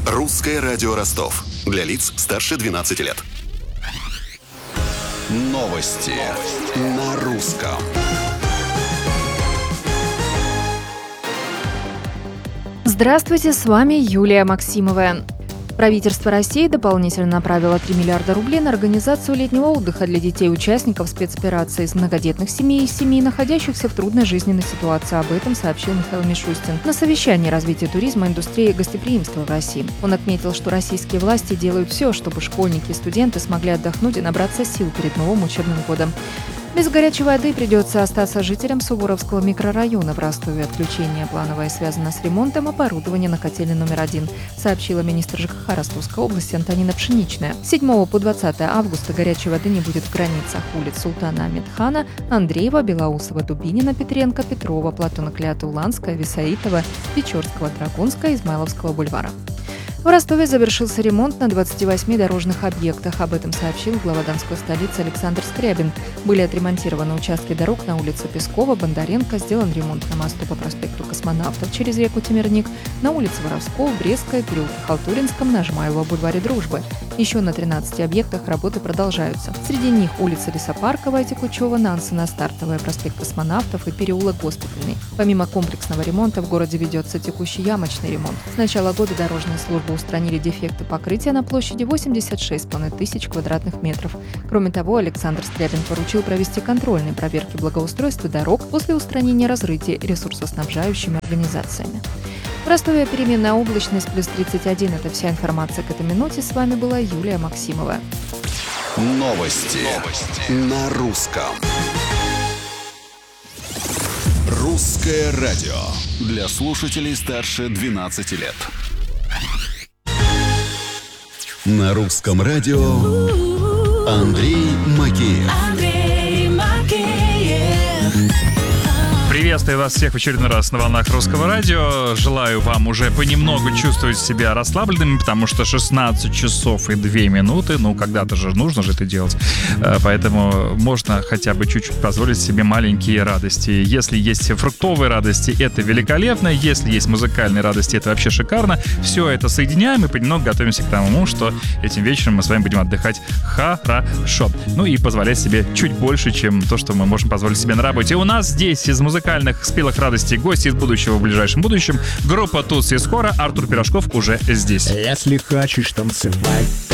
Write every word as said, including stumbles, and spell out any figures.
Русское радио Ростов. Для лиц старше двенадцати лет. Новости на русском. Здравствуйте, с вами Юлия Максимова. Правительство России дополнительно направило три миллиарда рублей на организацию летнего отдыха для детей-участников спецоперации из многодетных семей и семей, находящихся в трудной жизненной ситуации. Об этом сообщил Михаил Мишустин на совещании развития туризма, индустрии и гостеприимства в России. Он отметил, что российские власти делают все, чтобы школьники и студенты смогли отдохнуть и набраться сил перед новым учебным годом. Без горячей воды придется остаться жителям Суворовского микрорайона в Ростове. Отключение плановое связано с ремонтом оборудования на котельной номер один, сообщила министр ЖКХ Ростовской области Антонина Пшеничная. С седьмого по двадцатое августа горячей воды не будет в границах улиц Султана Ахмедхана, Андреева, Белоусова, Дубинина, Петренко, Петрова, Платона Клята, Уланская, Висаитова, Печорского, Драгунская, Измайловского бульвара. В Ростове завершился ремонт на двадцати восьми дорожных объектах. Об этом сообщил глава Донской столицы Александр Скрябин. Были отремонтированы участки дорог на улице Пескова, Бондаренко, сделан ремонт на мосту по проспекту Космонавтов через реку Темирник, на улице Воровского, Брестской, переулке Халтуринском, на Жмаева, бульваре Дружбы. Еще на тринадцати объектах работы продолжаются. Среди них улица Лесопарковая, Текучева, Нансена, Стартовая, проспект Космонавтов и переулок Госпитальный. Помимо комплексного ремонта в городе ведется текущий ямочный ремонт. С начала года дорожные службы устранили дефекты покрытия на площади восемьдесят шесть с половиной тысяч квадратных метров. Кроме того, Александр Скрябин поручил провести контрольные проверки благоустройства дорог после устранения разрытий ресурсоснабжающими организациями. В Ростове переменная облачность, плюс тридцать один. Это вся информация к этой минуте. С вами была Юлия Максимова. Новости, Новости. на русском. Русское радио для слушателей старше двенадцати лет. На русском радио Андрей Макеев. Андрей Макеев. Приветствую вас всех в очередной раз на волнах Русского радио. Желаю вам уже понемногу чувствовать себя расслабленными, потому что шестнадцать часов и две минуты, ну, когда-то же нужно же это делать. Поэтому можно хотя бы чуть-чуть позволить себе маленькие радости. Если есть фруктовые радости, это великолепно. Если есть музыкальные радости, это вообще шикарно. Все это соединяем и понемногу готовимся к тому, что этим вечером мы с вами будем отдыхать хорошо. Ну и позволять себе чуть больше, чем то, что мы можем позволить себе на работе. У нас здесь из музыкальных спелых радостей гости из будущего в ближайшем будущем. Группа Туз и Скоро. Артур Пирожков уже здесь. Если хочешь танцевать,